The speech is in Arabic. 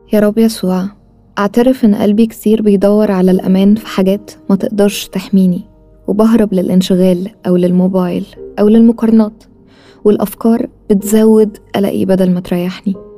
يا رب يسوع، أعترف إن قلبي كتير بيدور على الأمان في حاجات ما تقدرش تحميني، وبهرب للانشغال أو للموبايل أو للمقارنات، والأفكار بتزود قلقي بدل ما تريحني.